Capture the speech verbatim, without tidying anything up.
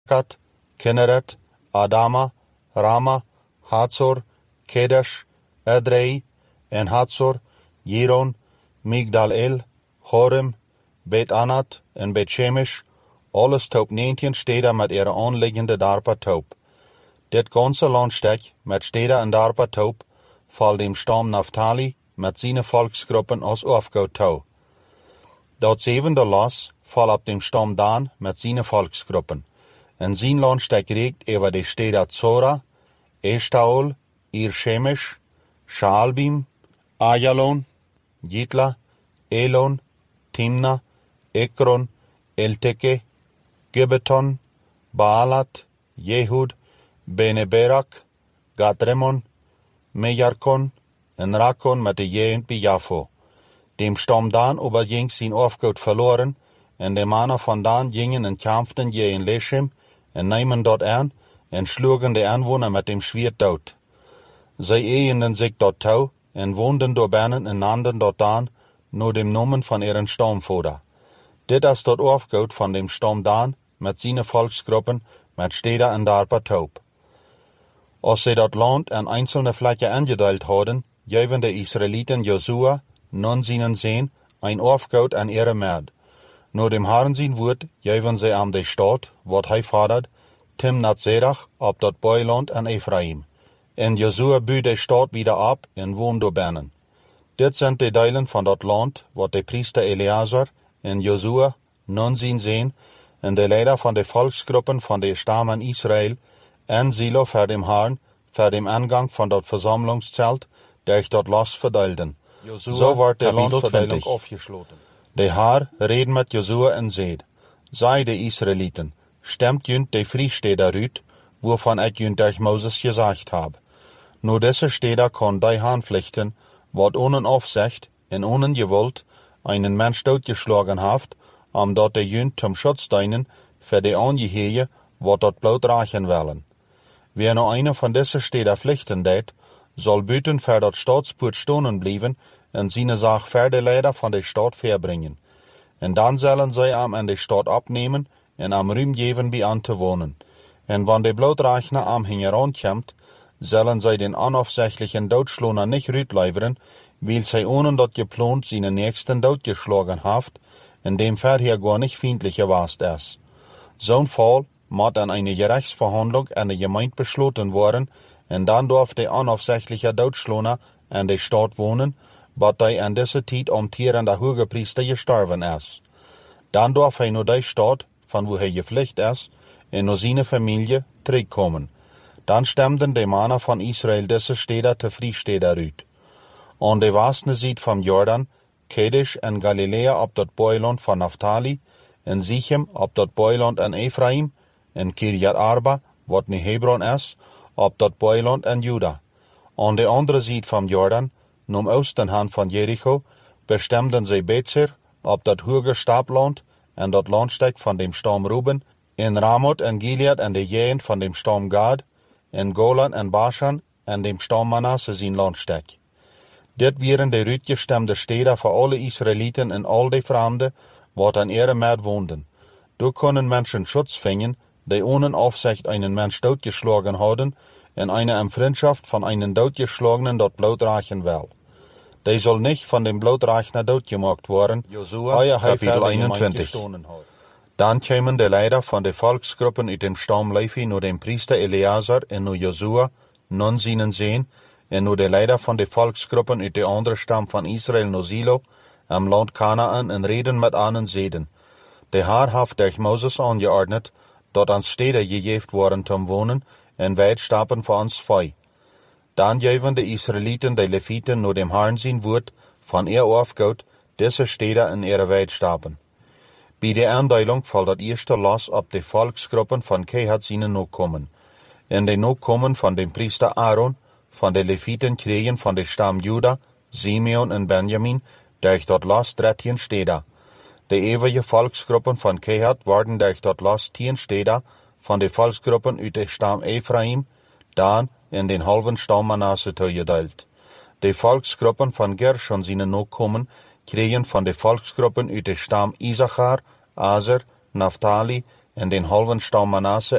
Kat, Kinneret, Adama, Rama, Hatzor, Kedesh, Edrei, en Hatzor, Jiron, Migdal-El, Horem, Bet-Anat en Bet-Shemesh, alles top negentien steden met ihre aanliggende daarpa top. Dit ganze landstek met steden en daarpa top, val dem stam Naphtali met zijn volksgroepen als afgoed toe. Dat zevende las val op dem stam Dan met zijn volksgroepen. En zijn landstek reikt over de steden Zora, Eshtaol, Ir-Shemesh, Shaalbim, Ayalon, Jitla, Elon, Timna, Ekron, Elteke, Gibbeton, Baalat, Jehud, Beneberak, Gadremon, Mejarkon en Rakon met de jeen bij Jaffo. Dem stam Dan overging zijn afgoed verloren, en de mannen van Dan gingen en kampften je in Leshem, en namen dort aan, en sloegen de aanwoner met dem Schwert dood. Zij eenden zich dort toe, en woonden door binnen en nanden dort Dan, nur dem Nomen van ihren stamvader. Dit is dort afgoed van dem stam Dan, met zijn volksgroepen, met steden en daarpa top. Als ze dat land aan einzelne vlekken aangedeeld hadden, geven de Israëlieten Josua, nun zijnen zeen, een afgoed aan ihre merd. Nur dem Herrn zijn woord, geven ze aan de stad, wat hij vadert, Timnat Serach, op dat Beiland aan Ephraim. En Josua buurt de stad wieder ab en woont door binnen. Dit zijn de delen van dat land, wat de priester Eleazar en Josua, nun zijn zeen, en de leider van de volksgroepen van de stammen Israël, en Silo voor dem Herrn, voor dem aangang van dat verzamelingszelt, durch dat las verdeelden. Zo wordt de landverdeling afgesloten. De Herr reed met Josua en zeid, zei de Israëlieten, stemt junt de Friesteder uit, waarvan ik junt durch Moses gezegd heb. Nur deze steder kon die aanvlichten, wat ohne Aufsicht en ohne Gewalt einen Mensch doodgeschlagen heeft, omdat de junt zum Schutz dienen für de Angehörige, wat dat bloot rachen willen. Wer nou eine van deze steder vlichten deed, zal buiten voor dat staatspoort stonen blijven en zijn zaak voor de leider van de stad verbringen. En dan zullen zij hem aan de stad opnemen en am ruim geven bij aan te wonen. En wanneer de bloodrachner am hingerankomt, zullen zij den onafsichtlichen doodschloner niet uitleveren, weil zij ohne dat geplant zijn nächsten doodgeschlagen heeft, en dem verher gar nicht vriendlich gewast is. Zo'n Fall moet an eine Gerichtsverhandlung an de Gemeinde besloten worden, en dan darf de onafsichtliche doodschloner an de stad wonen, wat hij an deze tijd amtierender Hogepriester gestorven is. Dan darf hij naar die stad, van wo hij gevlucht is, en naar zijn familie terugkomen. Dan stemden de mannen van Israël deze steden te Friesteder uit. Aan de westelijke zijde van Jordan, Kedesh en Galilea op dat Beiland van Naphtali, en Sichem op dat Beiland en Ephraim, en Kirjat Arba, wat nu Hebron is, op dat Beiland en Juda. Aan de andere zijde van Jordan, nom oostenhand van Jericho, bestemden zij Betzer op dat hoge stapland en dat landstek van dem stam Ruben, in Ramoth en Gilead en de jeen van dem stam Gad, in Golan en Bashan en dem stam Manasse zijn landstek. Dit waren de uitgestemde steden voor alle Israëlieten en al de vreemden, wat aan ihre Merd woonden. Door kunnen mensen Schutz vinden, die ohne Aufsicht einen Mensch doodgeschlagen hadden, en eine am Freundschaft von einen doodgeschlagenen dort bloodrachen will. Die soll nicht von dem Bloodrachner doodgemaakt worden, Josua, Kapitel eenentwintig. Dan kwamen de leider van de volksgroepen uit dem stam Levi naar dem priester Eleazar en naar Josua, nun zijnen zeen, en naar de leider van de volksgroepen uit de andere stam van Israël naar Silo, am land Kanaan en reden met aan zeden. De Heer heeft durch Moses aangeordnet, dat aan steden gegeven worden zum wonen, en weidstappen voor ons vee. Dan geven de Israëlieten de Levieten naar dem Herrn zijn woord van ihr afgoed, deze steden en ihre weidstappen. Bij de aandeling valt dat eerste las op de volksgroepen van Kehat zijn nakomen. En de nakomen van de priester Aaron, van de Levieten kregen van de stam Juda, Simeon en Benjamin, durch dat las dertien steden. De eeuwige volksgroepen van Kehat worden durch dat las tien steden van de volksgroepen uit de stam Ephraim, Dan en den halven stam Manasse toegedeeld. De volksgroepen van Gershon zijn nakomen kregen van de volksgroepen uit de stam Issachar, Aser, Naphtali en den halven Stamm Manasse